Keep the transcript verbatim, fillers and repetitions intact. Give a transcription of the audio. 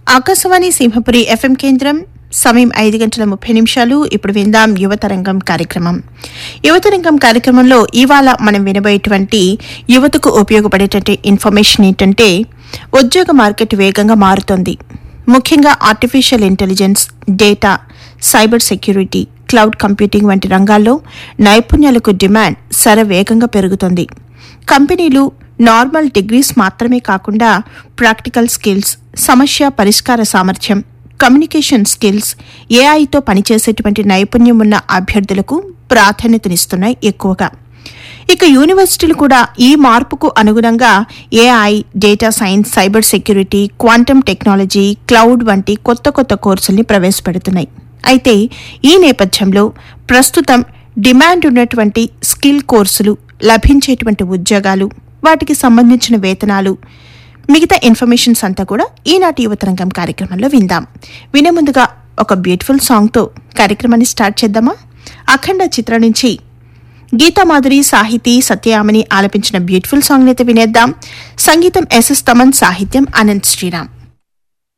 Akashvani Simhapuri FM కేంద్రం సమయం ఐదు గంటల ముప్పై నిమిషాలు. ఇప్పుడు విందాం యువతరంగం కార్యక్రమం. యువతరంగం కార్యక్రమంలో ఇవాళ మనం వినబోయేటువంటి యువతకు ఉపయోగపడేటువంటి ఇన్ఫర్మేషన్ ఏంటంటే, ఉద్యోగ మార్కెట్ వేగంగా మారుతోంది. ముఖ్యంగా artificial intelligence, data, cyber security, cloud computing వంటి రంగాల్లో నైపుణ్యాలకు డిమాండ్ శరవేగంగా పెరుగుతోంది. కంపెనీలు నార్మల్ డిగ్రీస్ మాత్రమే కాకుండా ప్రాక్టికల్ స్కిల్స్, సమస్య పరిష్కార సామర్థ్యం, కమ్యూనికేషన్ స్కిల్స్, ఏఐతో పనిచేసేటువంటి నైపుణ్యం ఉన్న అభ్యర్థులకు ప్రాధాన్యతనిస్తున్నాయి ఎక్కువగా. ఇక యూనివర్సిటీలు కూడా ఈ మార్పుకు అనుగుణంగా AI, data science, cyber security, quantum technology, cloud వంటి కొత్త కొత్త కోర్సుల్ని ప్రవేశపెడుతున్నాయి. అయితే ఈ నేపథ్యంలో ప్రస్తుతం డిమాండ్ ఉన్నటువంటి స్కిల్ కోర్సులు, లభించేటువంటి ఉద్యోగాలు, వాటికి సంబంధించిన వేతనాలు, మిగతా ఇన్ఫర్మేషన్స్ అంతా కూడా ఈనాటి యువతరంగం కార్యక్రమంలో విందాం. వినే ముందుగా ఒక బ్యూటిఫుల్ సాంగ్తో కార్యక్రమాన్ని స్టార్ట్ చేద్దామా? అఖండ చిత్రం నుంచి గీతామాధురి, సాహితీ సత్యయామిని ఆలపించిన బ్యూటిఫుల్ సాంగ్ అయితే వినేద్దాం. సంగీతం ఎస్ఎస్ తమన్, సాహిత్యం అనంత్ శ్రీరామ్.